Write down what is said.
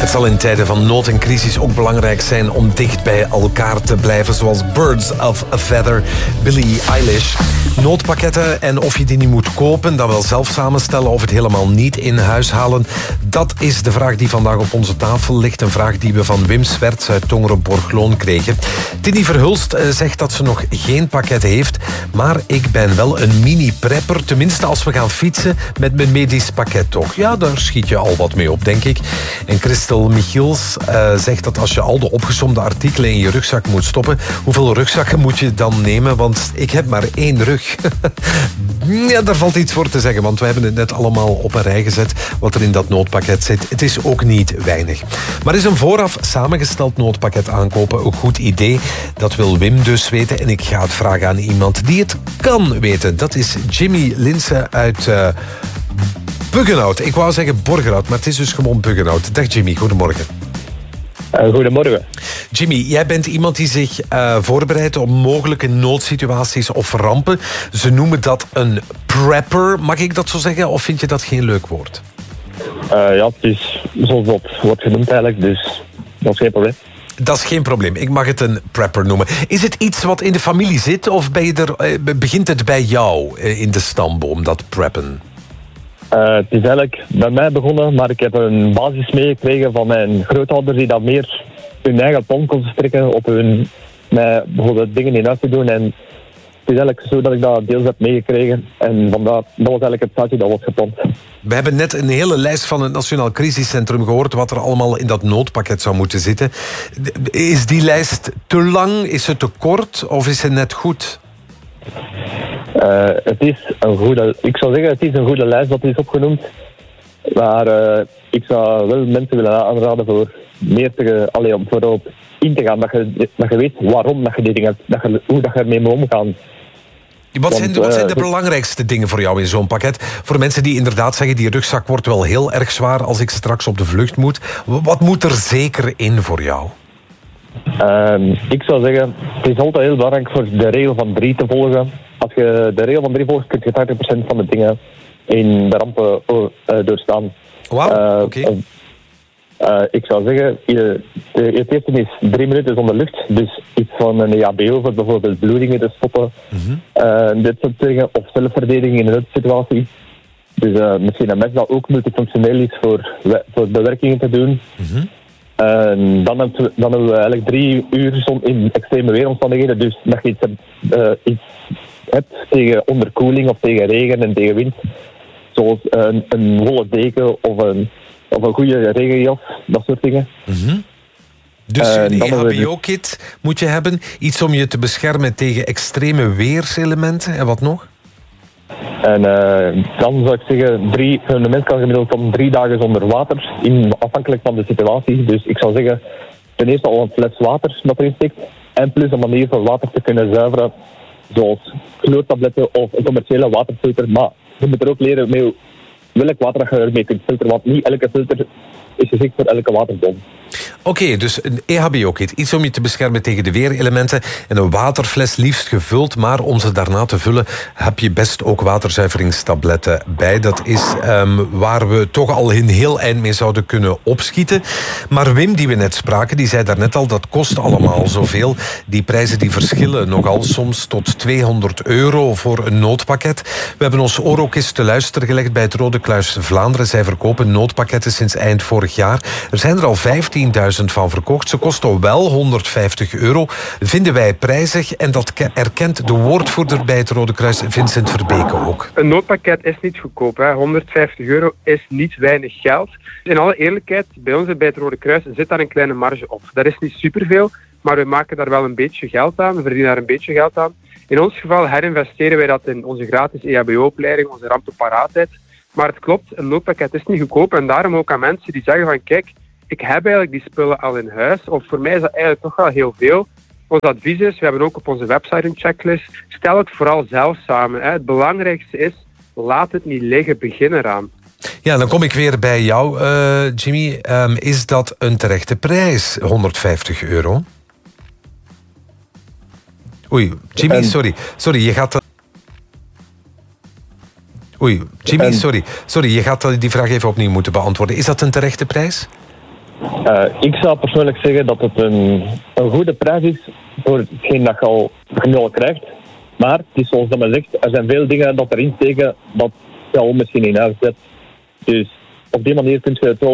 Het zal in tijden van nood en crisis ook belangrijk zijn om dicht bij elkaar te blijven, zoals Birds of a Feather, Billie Eilish. Noodpakketten en of je die niet moet kopen, dan wel zelf samenstellen of het helemaal niet in huis halen. Dat is de vraag die vandaag op onze tafel ligt. Een vraag die we van Wim Swerts uit Tongeren-Borgloon kregen. Tini Verhulst zegt dat ze nog geen pakket heeft, maar ik ben wel een mini-prepper. Tenminste, als we gaan fietsen met mijn medisch pakket toch. Ja, daar schiet je al wat mee op, denk ik. En Christel Michiels zegt dat als je al de opgesomde artikelen in je rugzak moet stoppen, hoeveel rugzakken moet je dan nemen? Want ik heb maar 1 rug. Ja, daar valt iets voor te zeggen, want we hebben het net allemaal op een rij gezet wat er in dat noodpakket zit. Het is ook niet weinig. Maar is een vooraf samengesteld noodpakket aankopen een goed idee? Dat wil Wim dus weten en ik ga het vragen aan iemand die het kan weten. Dat is Jimmy Linse uit Buggenhout. Ik wou zeggen Borgerhout, maar het is dus gewoon Buggenhout. Dag Jimmy, goedemorgen. Goedemorgen. Jimmy, jij bent iemand die zich voorbereidt op mogelijke noodsituaties of rampen. Ze noemen dat een prepper. Mag ik dat zo zeggen, of vind je dat geen leuk woord? Ja, het is zoals dat wordt genoemd eigenlijk, dus dat is geen probleem. Dat is geen probleem. Ik mag het een prepper noemen. Is het iets wat in de familie zit, of begint het bij jou in de stamboom, dat preppen? Het is eigenlijk bij mij begonnen, maar ik heb een basis meegekregen van mijn grootouders die dat meer hun eigen plan kon strikken op hun bijvoorbeeld dingen in huis te doen. En het is eigenlijk zo dat ik dat deels heb meegekregen. En vandaar, dat was eigenlijk het zaadje dat was geplant. We hebben net een hele lijst van het Nationaal Crisiscentrum gehoord wat er allemaal in dat noodpakket zou moeten zitten. Is die lijst te lang? Is het te kort? Of is het net goed? Het is een goede, ik zou zeggen, het is een goede lijst dat is opgenoemd. Maar ik zou wel mensen willen aanraden voor meer om voorop in te gaan. Dat je weet waarom dat je die dingen hebt, hoe dat je ermee moet omgaan. Wat zijn de belangrijkste dingen voor jou in zo'n pakket? Voor mensen die inderdaad zeggen, die rugzak wordt wel heel erg zwaar als ik straks op de vlucht moet. Wat moet er zeker in voor jou? Ik zou zeggen, het is altijd heel belangrijk voor de regel van 3 te volgen. Als je de regel van 3 volgt, kun je 80% van de dingen in de rampen doorstaan. Wauw, oké. Ik zou zeggen, het eerste is 3 minuten zonder lucht. Dus iets van een EHBO voor bijvoorbeeld bloedingen te stoppen. Dit soort dingen. Of zelfverdediging in een noodsituatie. Dus misschien een mes dat ook multifunctioneel is voor bewerkingen te doen. Dan hebben we eigenlijk 3 uur in extreme weeromstandigheden. Dus dat je iets hebt tegen onderkoeling of tegen regen en tegen wind. Zoals een wollen deken of een goede regenjas, dat soort dingen. Dus een EHBO-kit moet je hebben. Iets om je te beschermen tegen extreme weerselementen. En wat nog? En dan zou ik zeggen, een mens kan gemiddeld van 3 dagen zonder water, afhankelijk van de situatie. Dus ik zou zeggen, ten eerste al een fles water dat erin stikt. En plus een manier voor water te kunnen zuiveren, zoals chloortabletten of een commerciële waterfilter. Maar je moet er ook leren mee welk water dat je ermee kunt filteren, want niet elke filter is geschikt voor elke waterbron. Oké, dus een EHBO-kit. Iets om je te beschermen tegen de weerelementen. En een waterfles liefst gevuld. Maar om ze daarna te vullen heb je best ook waterzuiveringstabletten bij. Dat is waar we toch al een heel eind mee zouden kunnen opschieten. Maar Wim, die we net spraken, die zei daarnet al, dat kost allemaal zoveel. Die prijzen die verschillen nogal soms tot €200 voor een noodpakket. We hebben ons oor ook eens te luisteren gelegd bij het Rode Kruis Vlaanderen. Zij verkopen noodpakketten sinds eind vorig jaar. Er zijn er al 15.000 van verkocht. Ze kosten wel €150. Vinden wij prijzig en dat erkent de woordvoerder bij het Rode Kruis, Vincent Verbeke ook. Een noodpakket is niet goedkoop. Hè. €150 is niet weinig geld. In alle eerlijkheid, bij ons bij het Rode Kruis zit daar een kleine marge op. Dat is niet superveel, maar we maken daar wel een beetje geld aan. We verdienen daar een beetje geld aan. In ons geval herinvesteren wij dat in onze gratis EHBO-opleiding, onze rampenparaatheid. Maar het klopt, een noodpakket is niet goedkoop. En daarom ook aan mensen die zeggen van kijk, ik heb eigenlijk die spullen al in huis. Of voor mij is dat eigenlijk toch wel heel veel. Ons advies is, we hebben ook op onze website een checklist. Stel het vooral zelf samen. Hè. Het belangrijkste is, laat het niet liggen, begin eraan. Ja, dan kom ik weer bij jou, Jimmy. Is dat een terechte prijs, €150? Oei, Jimmy, sorry, je gaat... Oei, Jimmy, sorry, je gaat die vraag even opnieuw moeten beantwoorden. Is dat een terechte prijs? Ik zou persoonlijk zeggen dat het een goede prijs is voor hetgeen dat je nu al krijgt. Maar het is zoals dat men zegt, er zijn veel dingen dat erin steken dat je al misschien in huis zet. Dus op die manier kun je het wel